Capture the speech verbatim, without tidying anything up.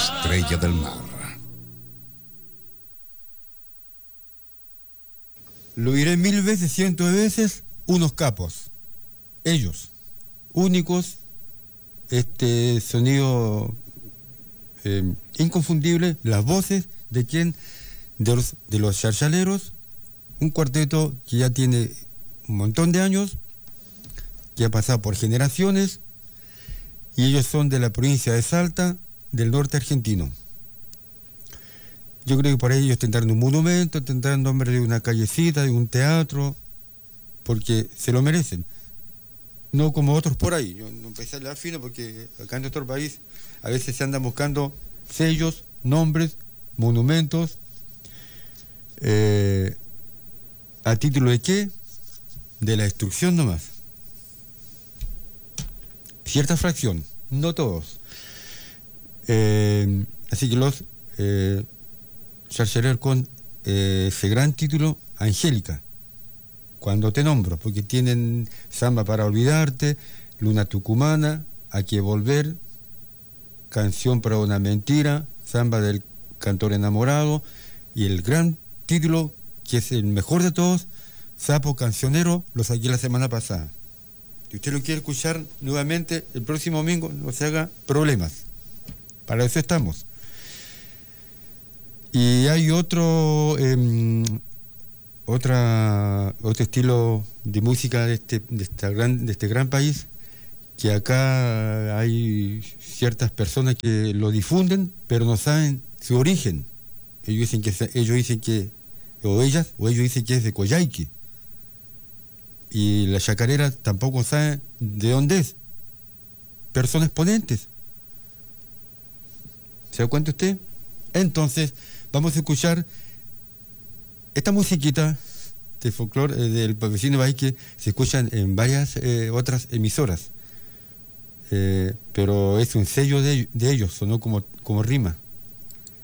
Estrella del Mar. Lo diré mil veces, cientos de veces, unos capos. Ellos, únicos, este sonido eh, inconfundible, las voces de quién, de los, de los Charchaleros, un cuarteto que ya tiene un montón de años, que ha pasado por generaciones, y ellos son de la provincia de Salta, del norte argentino. Yo creo que por ahí ellos tendrán un monumento, tendrán nombre de una callecita, de un teatro, porque se lo merecen. No como otros por ahí. Yo no empecé a hablar fino porque acá en nuestro país a veces se andan buscando sellos, nombres, monumentos. Eh, ¿A título de qué? De la destrucción nomás. Cierta fracción, no todos. Eh, así que los eh, Charchaleros con eh, ese gran título, Angélica, cuando te nombro, porque tienen Samba para olvidarte, Luna Tucumana, Hay que volver, Canción para una mentira, Samba del cantor enamorado, y el gran título, que es el mejor de todos, Sapo Cancionero, lo saqué la semana pasada. Si usted lo quiere escuchar nuevamente el próximo domingo, no se haga problemas. Para eso estamos. Y hay otro eh, otra otro estilo de música de este de esta gran de este gran país, que acá hay ciertas personas que lo difunden pero no saben su origen. Ellos dicen que ellos dicen que o ellas o ellos dicen que es de Coyhaique, y la chacarera tampoco sabe de dónde es. Personas exponentes. ¿Se da cuenta usted? Entonces, vamos a escuchar esta musiquita de folclore eh, del vecino país, que se escuchan en varias eh, otras emisoras. Eh, pero es un sello de, de ellos, sonó como, como rima.